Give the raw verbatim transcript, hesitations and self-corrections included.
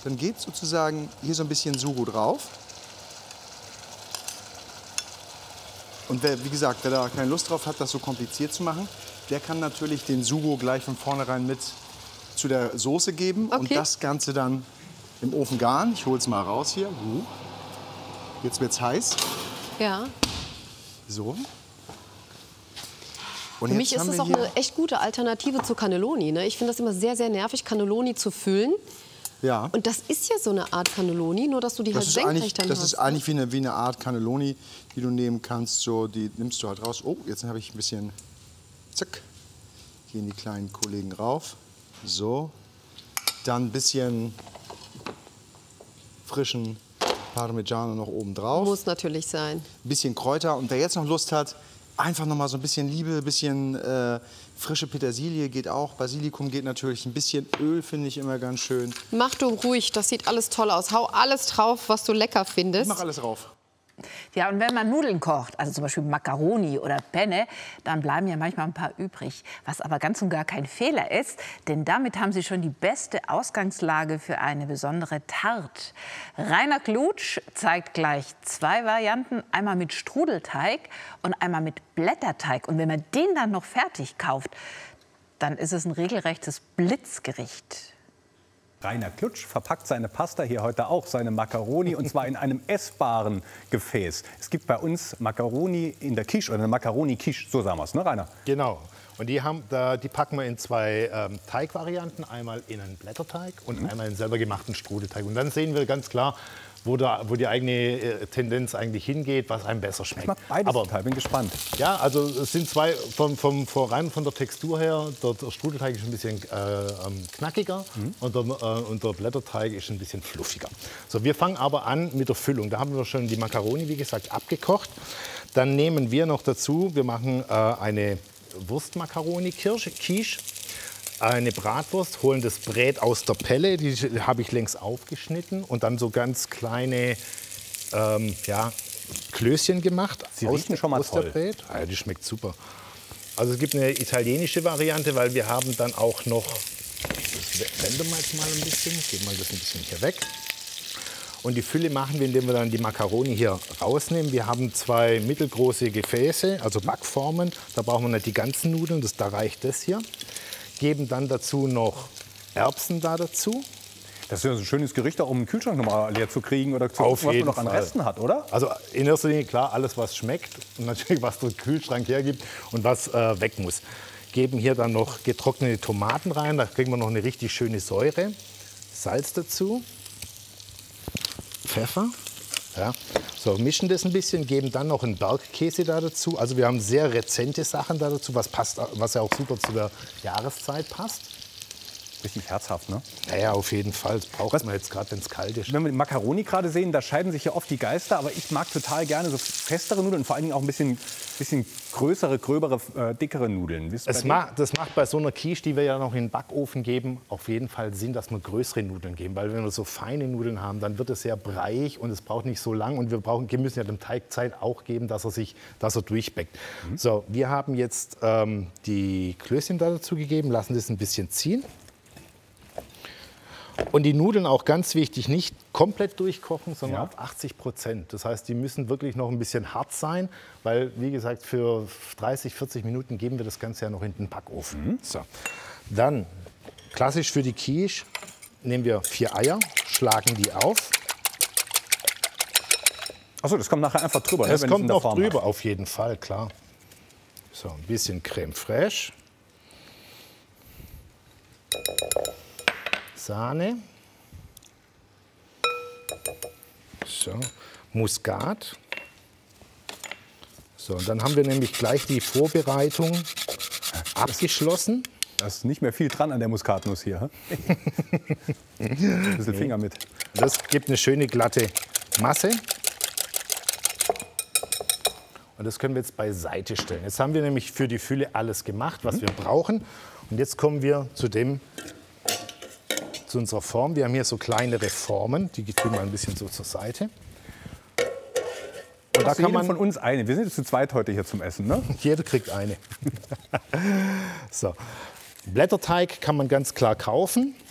dann geht sozusagen hier so ein bisschen Sugo drauf. Und wer, wie gesagt, wer da keine Lust drauf hat, das so kompliziert zu machen, der kann natürlich den Sugo gleich von vornherein mit zu der Soße geben Okay. und das Ganze dann im Ofen garen. Ich hole es mal raus hier. Jetzt wird es heiß. Ja. So. Und Für jetzt mich ist haben es wir auch hier- eine echt gute Alternative zu Cannelloni. Ne? Ich finde das immer sehr, sehr nervig, Cannelloni zu füllen. Ja. Und das ist ja so eine Art Cannelloni, nur dass du die Das halt ist eigentlich, senkrecht dann das hast. ist eigentlich wie eine, wie eine Art Cannelloni, die du nehmen kannst. So, die nimmst du halt raus. Oh, jetzt habe ich ein bisschen, zack, gehen die kleinen Kollegen rauf. So, dann ein bisschen frischen Parmigiano noch oben drauf. Muss natürlich sein. Ein bisschen Kräuter. Und wer jetzt noch Lust hat, einfach noch mal so ein bisschen Liebe, ein bisschen äh, frische Petersilie geht auch. Basilikum geht natürlich. Ein bisschen Öl finde ich immer ganz schön. Mach du ruhig, das sieht alles toll aus. Hau alles drauf, was du lecker Ich findest. mach alles rauf. Ja, und wenn man Nudeln kocht, also zum Beispiel Macaroni oder Penne, dann bleiben ja manchmal ein paar übrig. Was aber ganz und gar kein Fehler ist, denn damit haben Sie schon die beste Ausgangslage für eine besondere Tarte. Rainer Klutsch zeigt gleich zwei Varianten, einmal mit Strudelteig und einmal mit Blätterteig. Und wenn man den dann noch fertig kauft, dann ist es ein regelrechtes Blitzgericht. Rainer Klutsch verpackt seine Pasta hier heute auch, seine Macaroni, und zwar in einem essbaren Gefäß. Es gibt bei uns Macaroni in der Quiche oder eine Macaroni-Quiche, so sagen wir es, ne Rainer? Genau. Und die, haben, da, die packen wir in zwei ähm, Teigvarianten. Einmal in einen Blätterteig und mhm. einmal in selber gemachten Strudelteig. Und dann sehen wir ganz klar, wo, da, wo die eigene äh, Tendenz eigentlich hingeht, was einem besser schmeckt. Ich mag beides Aber, total, bin gespannt. Ja, also es sind zwei, vom, vom, vom, rein von der Textur her, der, der Strudelteig ist ein bisschen äh, knackiger mhm. und, der, äh, und der Blätterteig ist ein bisschen fluffiger. So, wir fangen aber an mit der Füllung. Da haben wir schon die Macaroni, wie gesagt, abgekocht. Dann nehmen wir noch dazu, wir machen äh, eine Wurstmacaroni-Quiche, eine Bratwurst, holen das Brät aus der Pelle, die habe ich längs aufgeschnitten und dann so ganz kleine ähm, ja, Klößchen gemacht. Sie aus, riechen schon mal aus toll. Der Brät. Ah, ja, die schmeckt super. Also es gibt eine italienische Variante, weil wir haben dann auch noch, das wenden wir jetzt mal ein bisschen, geben wir das ein bisschen hier weg. Und die Fülle machen wir, indem wir dann die Macaroni hier rausnehmen. Wir haben zwei mittelgroße Gefäße, also Backformen. Da brauchen wir nicht die ganzen Nudeln, das, da reicht das hier. Geben dann dazu noch Erbsen da dazu. Das ist ja so ein schönes Gericht, auch um den Kühlschrank noch mal leer zu kriegen oder zu Auf gucken, was man jeden noch an Fall. Resten hat, oder? Also in erster Linie klar, alles was schmeckt und natürlich was der Kühlschrank hergibt und was äh, weg muss. Geben hier dann noch getrocknete Tomaten rein, da kriegen wir noch eine richtig schöne Säure. Salz dazu. Pfeffer. Ja. So, mischen das ein bisschen, geben dann noch einen Bergkäse da dazu. Also wir haben sehr rezente Sachen da dazu, was, passt, was ja auch super zu der Jahreszeit passt. Richtig herzhaft, ne? Ja, ja, auf jeden Fall. Das braucht was, man jetzt gerade, wenn es kalt ist. Wenn wir die Macaroni gerade sehen, da scheiden sich ja oft die Geister. Aber ich mag total gerne so festere Nudeln, vor allen Dingen auch ein bisschen, bisschen größere, gröbere, äh, dickere Nudeln. Wisst ihr Es bei macht, das macht bei so einer Quiche, die wir ja noch in den Backofen geben, auf jeden Fall Sinn, dass wir größere Nudeln geben. Weil wenn wir so feine Nudeln haben, dann wird es sehr breiig und es braucht nicht so lang. Und wir, brauchen, wir müssen ja dem Teig Zeit auch geben, dass er sich dass er durchbäckt. Mhm. So, wir haben jetzt ähm, die Klößchen da dazu gegeben, lassen das ein bisschen ziehen. Und die Nudeln auch ganz wichtig, nicht komplett durchkochen, sondern Ja. auf achtzig Prozent. Das heißt, die müssen wirklich noch ein bisschen hart sein, weil, wie gesagt, für dreißig, vierzig Minuten geben wir das Ganze ja noch in den Backofen. Mhm. So. Dann, klassisch für die Quiche, nehmen wir vier Eier, schlagen die auf. Achso, das kommt nachher einfach drüber. Das ne, wenn kommt in der noch Form drüber, hast. auf jeden Fall, klar. So, ein bisschen Creme fraiche. Sahne. So, Muskat. So, und dann haben wir nämlich gleich die Vorbereitung abgeschlossen. Da ist nicht mehr viel dran an der Muskatnuss hier. Ein bisschen Finger mit. Das gibt eine schöne glatte Masse. Und das können wir jetzt beiseite stellen. Jetzt haben wir nämlich für die Fülle alles gemacht, was mhm. wir brauchen. Und jetzt kommen wir zu dem zu unserer Form. Wir haben hier so kleinere Formen, die tun wir ein bisschen so zur Seite. Und da kann man von uns eine. Wir sind jetzt zu zweit heute hier zum Essen, ne? Jeder kriegt eine. So. Blätterteig kann man ganz klar kaufen.